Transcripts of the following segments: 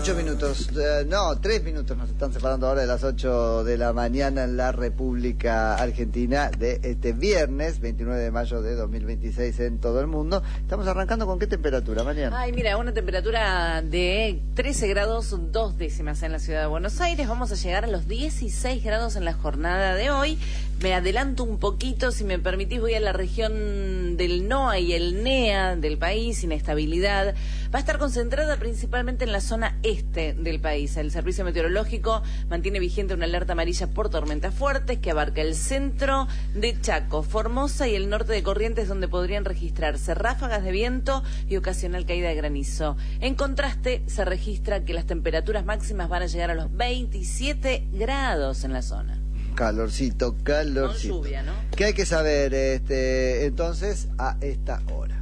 8 minutos, no, 3 minutos nos están separando ahora de las 8 de la mañana en la República Argentina de este viernes, 29 de mayo de 2026 en todo el mundo. Estamos arrancando con ¿qué temperatura, Mariana? Ay, mira, una temperatura de 13 grados 2 décimas en la ciudad de Buenos Aires. Vamos a llegar a los 16 grados en la jornada de hoy. Me adelanto un poquito, si me permitís, voy a la región del NOA y el NEA del país, inestabilidad. Va a estar concentrada principalmente en la zona este del país. El Servicio Meteorológico mantiene vigente una alerta amarilla por tormentas fuertes que abarca el centro de Chaco, Formosa y el norte de Corrientes, donde podrían registrarse ráfagas de viento y ocasional caída de granizo. En contraste, se registra que las temperaturas máximas van a llegar a los 27 grados en la zona. Calorcito. Con lluvia, ¿no? ¿Qué hay que saber entonces a esta hora?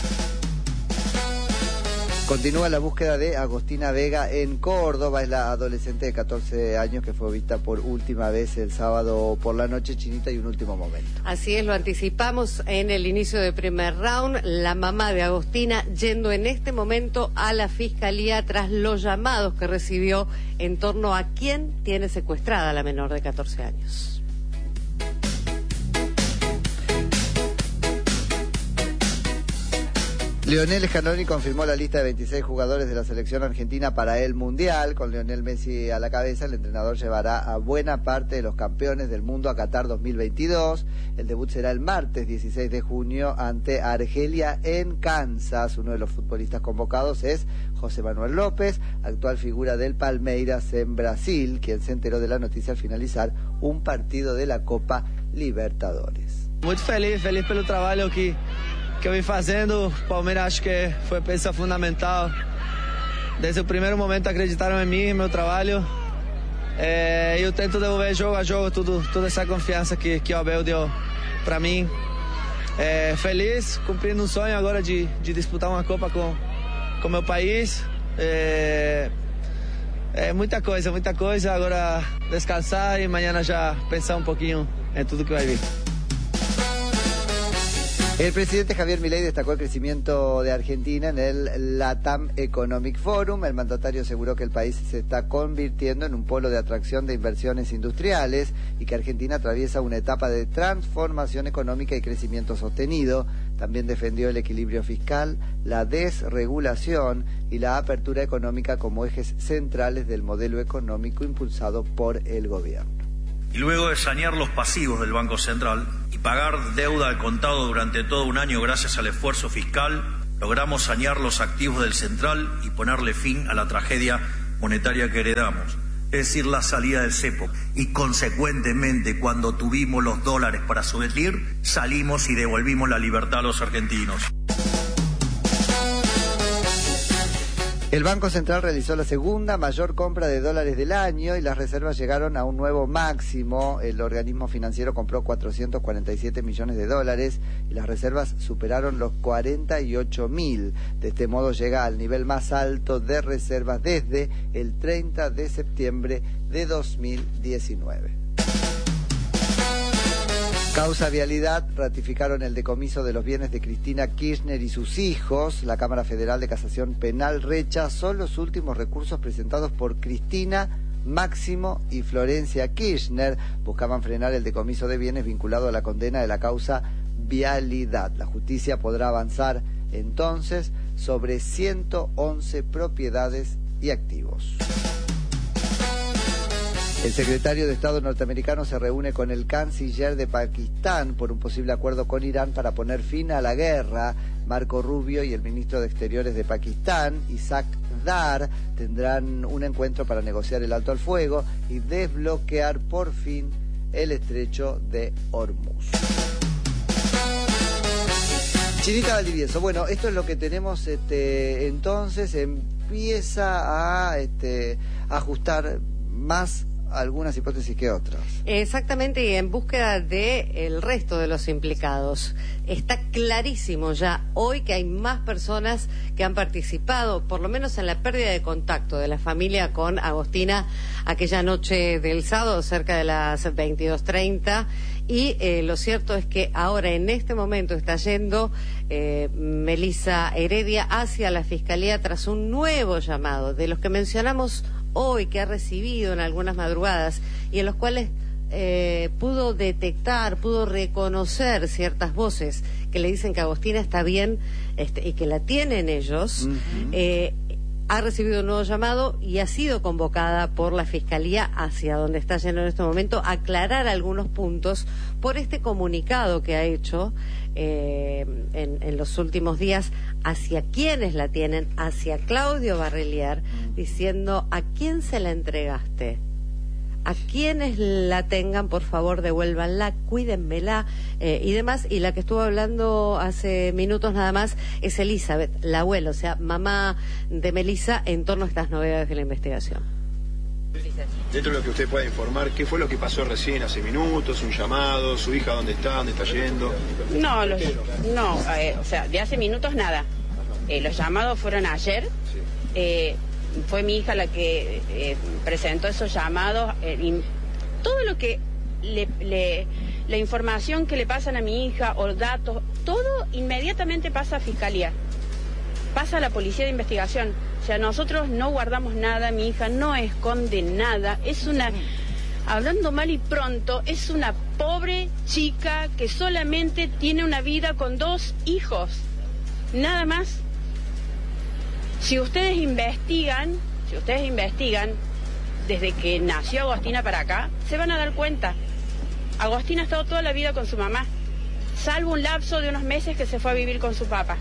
Continúa la búsqueda de Agostina Vega en Córdoba. Es la adolescente de 14 años que fue vista por última vez el sábado por la noche. Chinita, y un último momento. Así es, lo anticipamos en el inicio del primer round. La mamá de Agostina yendo en este momento a la Fiscalía tras los llamados que recibió en torno a quién tiene secuestrada a la menor de 14 años. Lionel Scaloni confirmó la lista de 26 jugadores de la selección argentina para el Mundial. Con Lionel Messi a la cabeza, el entrenador llevará a buena parte de los campeones del mundo a Qatar 2022. El debut será el martes 16 de junio ante Argelia en Kansas. Uno de los futbolistas convocados es José Manuel López, actual figura del Palmeiras en Brasil, quien se enteró de la noticia al finalizar un partido de la Copa Libertadores. Muy feliz pelo trabalho que eu vim fazendo. O Palmeiras acho que foi peça fundamental. Desde o primeiro momento acreditaram em mim, em meu trabalho. Eu tento devolver jogo a jogo toda essa confiança que o Abel deu para mim. Feliz, cumprindo um sonho agora de disputar uma Copa com meu país. Muita coisa. Agora descansar e amanhã já pensar um pouquinho em tudo que vai vir. El presidente Javier Milei destacó el crecimiento de Argentina en el LATAM Economic Forum. El mandatario aseguró que el país se está convirtiendo en un polo de atracción de inversiones industriales y que Argentina atraviesa una etapa de transformación económica y crecimiento sostenido. También defendió el equilibrio fiscal, la desregulación y la apertura económica como ejes centrales del modelo económico impulsado por el gobierno. Y luego de sanear los pasivos del Banco Central y pagar deuda al contado durante todo un año gracias al esfuerzo fiscal, logramos sanear los activos del Central y ponerle fin a la tragedia monetaria que heredamos, es decir, la salida del cepo. Y consecuentemente, cuando tuvimos los dólares para subvenir, salimos y devolvimos la libertad a los argentinos. El Banco Central realizó la segunda mayor compra de dólares del año y las reservas llegaron a un nuevo máximo. El organismo financiero compró 447 millones de dólares y las reservas superaron los 48.000. De este modo llega al nivel más alto de reservas desde el 30 de septiembre de 2019. Causa Vialidad ratificaron el decomiso de los bienes de Cristina Kirchner y sus hijos. La Cámara Federal de Casación Penal rechazó los últimos recursos presentados por Cristina, Máximo y Florencia Kirchner. Buscaban frenar el decomiso de bienes vinculado a la condena de la causa Vialidad. La justicia podrá avanzar entonces sobre 111 propiedades y activos. El secretario de Estado norteamericano se reúne con el canciller de Pakistán por un posible acuerdo con Irán para poner fin a la guerra. Marco Rubio y el ministro de Exteriores de Pakistán, Isaac Dar, tendrán un encuentro para negociar el alto al fuego y desbloquear por fin el estrecho de Hormuz. Chinita Valdivieso, bueno, esto es lo que tenemos entonces. Empieza a ajustar más algunas hipótesis que otras. Exactamente, y en búsqueda de el resto de los implicados. Está clarísimo ya hoy que hay más personas que han participado, por lo menos en la pérdida de contacto de la familia con Agostina aquella noche del sábado cerca de las 22:30 Y lo cierto es que ahora en este momento está yendo Melissa Heredia hacia la Fiscalía tras un nuevo llamado, de los que mencionamos hoy, que ha recibido en algunas madrugadas y en los cuales pudo detectar, pudo reconocer ciertas voces que le dicen que Agostina está bien y que la tienen ellos. Ha recibido un nuevo llamado y ha sido convocada por la Fiscalía, hacia donde está yendo en este momento, a aclarar algunos puntos por este comunicado que ha hecho en los últimos días hacia quienes la tienen, hacia Claudio Barrelier, diciendo: ¿a quién se la entregaste? A quienes la tengan, por favor, devuélvanla, cuídenmela y demás. Y la que estuvo hablando hace minutos nada más es Elizabeth, la abuela, o sea, mamá de Melissa, en torno a estas novedades de la investigación. Dentro de lo que usted pueda informar, ¿qué fue lo que pasó recién, hace minutos? ¿Un llamado? ¿Su hija dónde está yendo? No, o sea, de hace minutos nada. Los llamados fueron ayer. Sí. Fue mi hija la que presentó esos llamados. Todo lo que la información que le pasan a mi hija o datos, todo inmediatamente pasa a Fiscalía, pasa a la Policía de Investigación. O sea, nosotros no guardamos nada, mi hija no esconde nada. Es una, hablando mal y pronto, es una pobre chica que solamente tiene una vida con 2 hijos, nada más. Si ustedes investigan desde que nació Agostina para acá, se van a dar cuenta. Agostina ha estado toda la vida con su mamá, salvo un lapso de unos meses que se fue a vivir con su papá.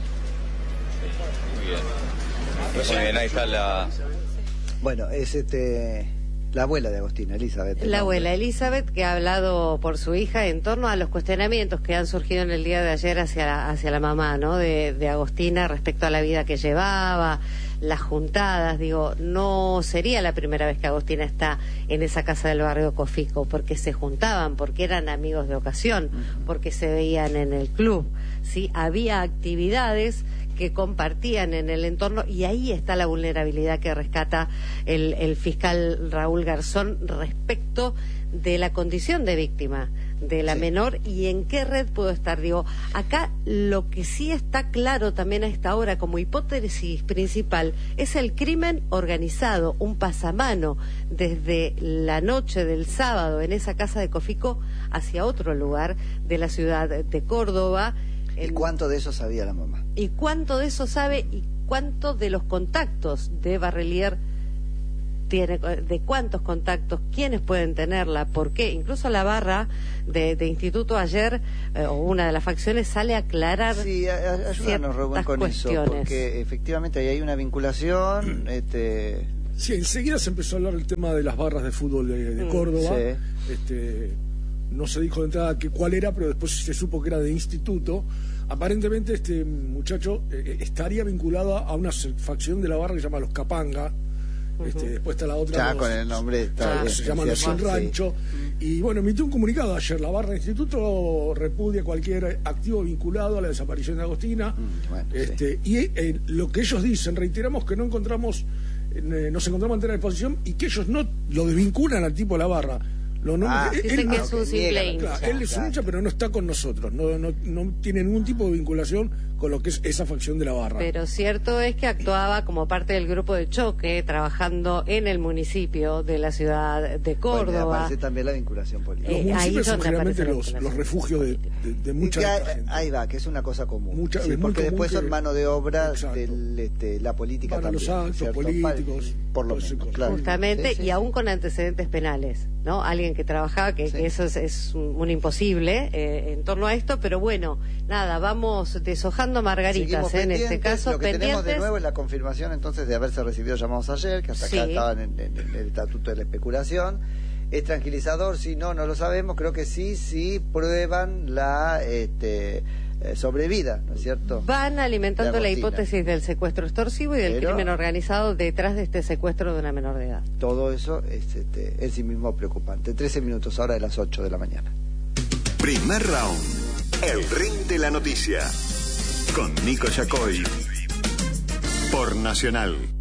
Muy bien, ahí está la... Bueno, es la abuela de Agostina, Elizabeth. La abuela Elizabeth, que ha hablado por su hija en torno a los cuestionamientos que han surgido en el día de ayer hacia la mamá, ¿no? de Agostina respecto a la vida que llevaba, las juntadas. Digo, no sería la primera vez que Agostina está en esa casa del barrio Cofico, porque se juntaban, porque eran amigos de ocasión, porque se veían en el club, ¿sí? Había actividades que compartían en el entorno, y ahí está la vulnerabilidad que rescata el fiscal Raúl Garzón respecto de la condición de víctima de la menor y en qué red pudo estar. Digo, acá lo que sí está claro también a esta hora como hipótesis principal es el crimen organizado, un pasamano desde la noche del sábado en esa casa de Cofico hacia otro lugar de la ciudad de Córdoba. ¿Y cuánto de eso sabía la mamá? ¿Y cuánto de eso sabe y cuánto de los contactos de Barrelier tiene, de cuántos contactos, quiénes pueden tenerla, por qué? Incluso la barra de instituto ayer, o una de las facciones, sale a aclarar. Sí, ayúdanos, Rubén, con cuestiones. Eso, porque efectivamente ahí hay una vinculación. Sí, enseguida se empezó a hablar del tema de las barras de fútbol de Córdoba. Sí. No se dijo de entrada cuál era, pero después se supo que era de instituto. Aparentemente este muchacho estaría vinculado a una facción de la barra que se llama Los Capanga. Después está la otra. Ya, con el nombre. Se llama Los Cien Rancho. Sí. Y bueno, emitió un comunicado ayer. La barra de instituto repudia cualquier activo vinculado a la desaparición de Agostina. Y lo que ellos dicen, reiteramos que nos encontramos ante la exposición y que ellos no lo desvinculan al tipo de la barra. Dicen que es un simple hincha. Claro, él es un hincha, pero no está con nosotros. No tiene ningún tipo de vinculación con lo que es esa facción de la barra. Pero cierto es que actuaba como parte del grupo de choque, trabajando en el municipio de la ciudad de Córdoba. Bueno, aparece también la vinculación política. Los municipios son generalmente los refugios de mucha gente. Ahí va, que es una cosa común. Porque después son mano de obra de la política para también. Para los actos políticos. Por lo menos, claro. Justamente, y aún con antecedentes penales, ¿no? Alguien que trabajaba, que eso es un imposible en torno a esto, pero bueno, nada, vamos deshojando margaritas en este caso. Lo que tenemos de nuevo es la confirmación entonces de haberse recibido llamados ayer, que hasta acá estaban en el estatuto de la especulación. ¿Es tranquilizador? Si no lo sabemos. Creo que sí prueban la sobrevida, ¿no es cierto? Van alimentando la hipótesis del secuestro extorsivo y del crimen organizado detrás de este secuestro de una menor de edad. Todo eso es en sí mismo preocupante. 13 minutos ahora de las 8 de la mañana. Primer round. El ring de la noticia. Con Nico Yacoy. Por Nacional.